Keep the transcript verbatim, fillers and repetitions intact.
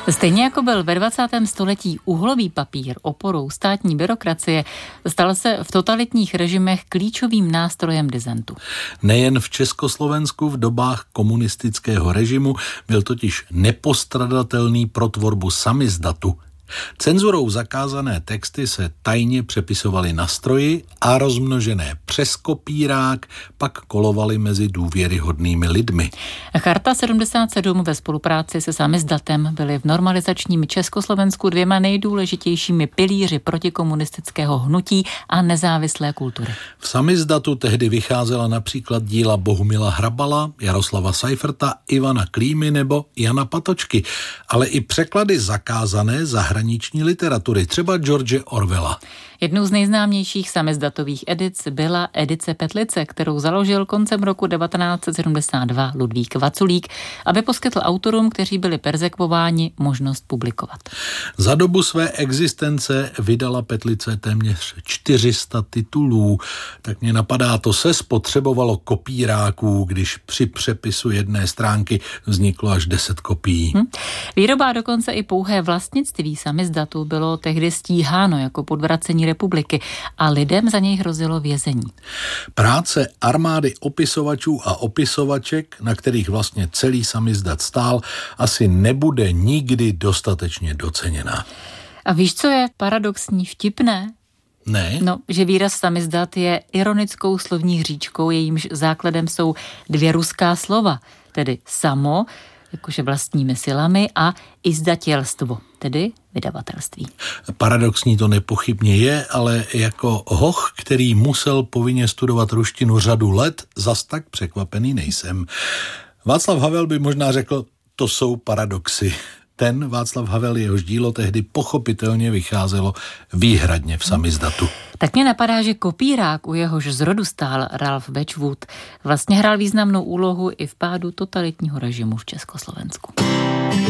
Stejně jako byl ve dvacátém století uhlový papír oporou státní byrokracie, stal se v totalitních režimech klíčovým nástrojem disentu. Nejen v Československu v dobách komunistického režimu byl totiž nepostradatelný pro tvorbu samizdatu. Cenzurou zakázané texty se tajně přepisovaly na stroji a rozmnožené přes kopírák pak kolovaly mezi důvěryhodnými lidmi. Charta sedmdesát sedm ve spolupráci se samizdatem byly v normalizačním Československu dvěma nejdůležitějšími pilíři protikomunistického hnutí a nezávislé kultury. V samizdatu tehdy vycházela například díla Bohumila Hrabala, Jaroslava Seiferta, Ivana Klímy nebo Jana Patočky, ale i překlady zakázané zahraniční zahraniční literatury, třeba George Orwella. Jednou z nejznámějších samizdatových edic byla edice Petlice, kterou založil koncem roku devatenáct set sedmdesát dva Ludvík Vaculík, aby poskytl autorům, kteří byli perzekvováni, možnost publikovat. Za dobu své existence vydala Petlice téměř čtyři sta titulů. Tak mě napadá, to se spotřebovalo kopíráků, když při přepisu jedné stránky vzniklo až deset kopií. Hm. Výroba, dokonce i pouhé vlastnictví samizdatu bylo tehdy stíháno jako podvracení republiky a lidem za něj hrozilo vězení. Práce armády opisovačů a opisovaček, na kterých vlastně celý samizdat stál, asi nebude nikdy dostatečně doceněná. A víš, co je paradoxní, vtipné? Ne. No, že výraz samizdat je ironickou slovní hříčkou, jejímž základem jsou dvě ruská slova, tedy samo, jakože vlastními silami, a izdatelstvo, tedy vydavatelství. Paradoxní to nepochybně je, ale jako hoch, který musel povinně studovat ruštinu řadu let, zas tak překvapený nejsem. Václav Havel by možná řekl, to jsou paradoxy. Ten Václav Havel, jehož dílo tehdy pochopitelně vycházelo výhradně v samizdatu. Tak mě napadá, že kopírák, u jehož zrodu stál Ralph Wedgwood, vlastně hrál významnou úlohu i v pádu totalitního režimu v Československu.